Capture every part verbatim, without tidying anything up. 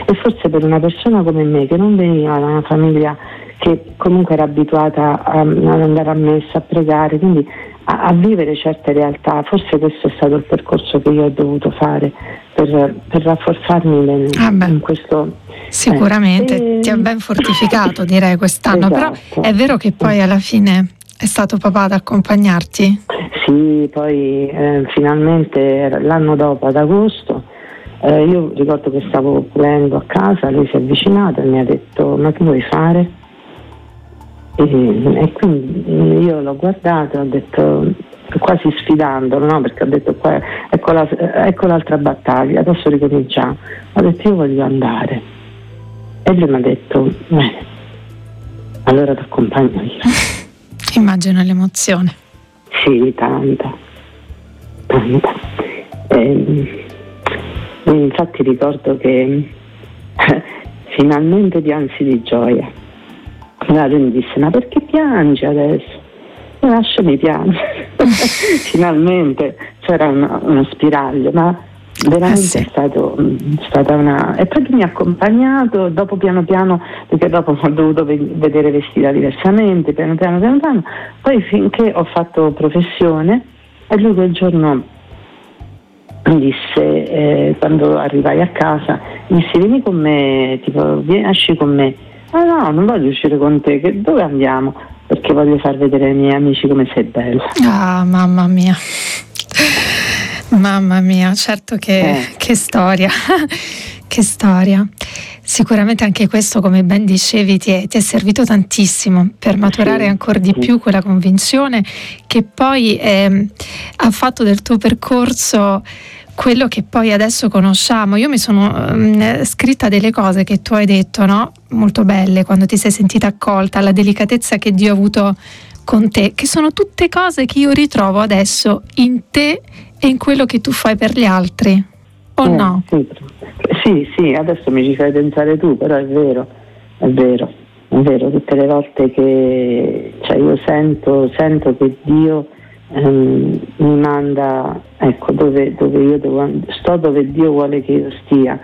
E forse per una persona come me, che non veniva da una famiglia che comunque era abituata a, ad andare a messa, a pregare, quindi a, a vivere certe realtà, forse questo è stato il percorso che io ho dovuto fare per, per rafforzarmi in, ah in questo. Sicuramente eh, ti ha ben fortificato, direi, quest'anno. Esatto. Però è vero che poi alla fine è stato papà ad accompagnarti? Sì, poi eh, finalmente l'anno dopo, ad agosto, eh, io ricordo che stavo pulendo a casa, lui si è avvicinato e mi ha detto: ma che vuoi fare? E, e quindi io l'ho guardato e ho detto, quasi sfidandolo, no? Perché ho detto: qua, ecco, la, ecco l'altra battaglia, adesso ricominciamo. Ho detto: io voglio andare. E lui mi ha detto: bene, allora ti accompagno io. Immagino l'emozione. Sì, tanta, tanta. E, infatti ricordo che finalmente piansi di gioia. Allora lui mi disse: ma perché piangi adesso? Lasciami piangere. Finalmente c'era una, uno spiraglio, ma veramente eh sì. è stato è stata una. E poi mi ha accompagnato, dopo piano piano, perché dopo ho dovuto vedere vestita diversamente, piano piano piano piano, poi finché ho fatto professione. E lui quel giorno mi disse, eh, quando arrivai a casa, mi disse: vieni con me, tipo, vieni, esci con me. Ah no, non voglio uscire con te, che, dove andiamo? Perché voglio far vedere ai miei amici come sei bella. Ah, mamma mia. Mamma mia, certo che, eh. che storia, che storia. Sicuramente anche questo, come ben dicevi, ti è, ti è servito tantissimo per maturare sì, ancora di sì. più quella convinzione che poi eh, ha fatto del tuo percorso quello che poi adesso conosciamo. Io mi sono um, scritta delle cose che tu hai detto, no? Molto belle, quando ti sei sentita accolta, la delicatezza che Dio ha avuto con te, che sono tutte cose che io ritrovo adesso in te e in quello che tu fai per gli altri, o eh, no? Sì, sì, sì, adesso mi ci fai pensare tu, però è vero, è vero, è vero, tutte le volte che, cioè, io sento, sento che Dio ehm, mi manda, ecco, dove, dove io devo, sto dove Dio vuole che io stia,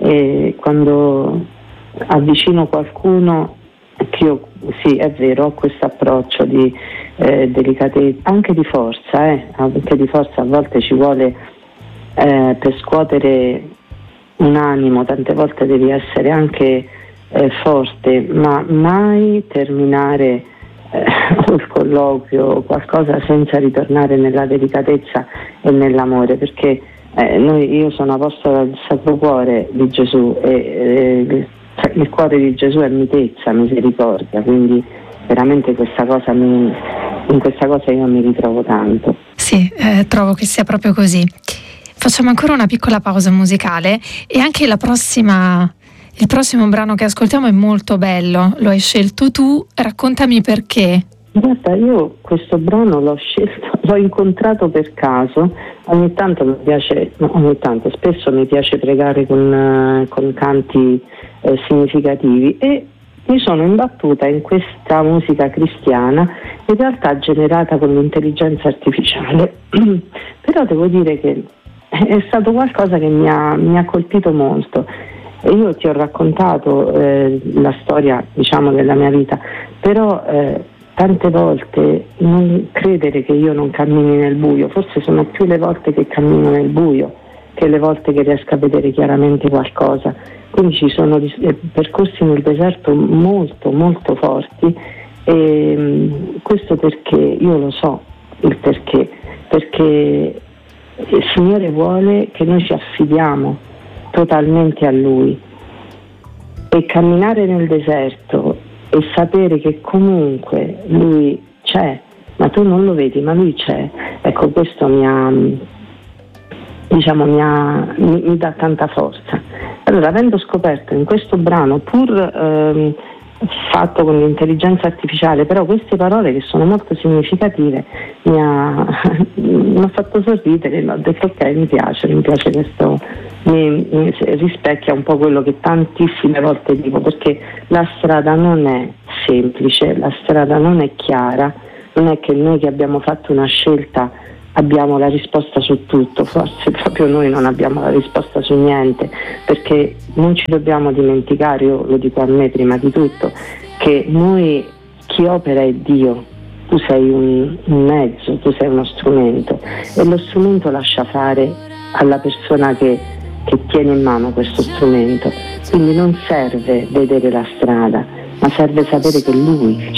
e quando avvicino qualcuno, che io, sì, è vero, ho questo approccio di eh, delicatezza, anche di forza, eh, anche di forza a volte ci vuole eh, per scuotere un animo, tante volte devi essere anche eh, forte, ma mai terminare eh, il colloquio o qualcosa senza ritornare nella delicatezza e nell'amore, perché eh, noi, io sono apostola del Sacro Cuore di Gesù e eh, il cuore di Gesù è mitezza, misericordia, quindi veramente questa cosa mi, in questa cosa io mi ritrovo tanto. Sì, eh, trovo che sia proprio così. Facciamo ancora una piccola pausa musicale e anche la prossima, il prossimo brano che ascoltiamo è molto bello, lo hai scelto tu, raccontami perché. Guarda, io questo brano l'ho scelto, l'ho incontrato per caso, ogni tanto mi piace, no, ogni tanto, spesso mi piace pregare con, con canti eh, significativi e mi sono imbattuta in questa musica cristiana, in realtà generata con l'intelligenza artificiale, però devo dire che è stato qualcosa che mi ha, mi ha colpito molto. E io ti ho raccontato eh, la storia, diciamo, della mia vita, però eh, tante volte non credere che io non cammini nel buio, forse sono più le volte che cammino nel buio che le volte che riesco a vedere chiaramente qualcosa. Quindi ci sono percorsi nel deserto molto molto forti e mh, questo perché io lo so il perché, perché il Signore vuole che noi ci affidiamo totalmente a Lui, e camminare nel deserto e sapere che comunque Lui c'è, ma tu non lo vedi, ma Lui c'è. Ecco, questo mi ha, diciamo, mi, ha, mi, mi dà tanta forza. Allora, avendo scoperto in questo brano, pur ehm, fatto con l'intelligenza artificiale, però queste parole che sono molto significative, mi ha, mi ha fatto sorridere, ho detto ok, mi piace, mi piace questo, mi, mi rispecchia un po' quello che tantissime volte dico, perché la strada non è semplice, la strada non è chiara, non è che noi che abbiamo fatto una scelta abbiamo la risposta su tutto, forse proprio noi non abbiamo la risposta su niente, perché non ci dobbiamo dimenticare, io lo dico a me prima di tutto, che noi, chi opera è Dio, tu sei un, un mezzo, tu sei uno strumento e lo strumento lascia fare alla persona che, che tiene in mano questo strumento, quindi non serve vedere la strada, ma serve sapere che Lui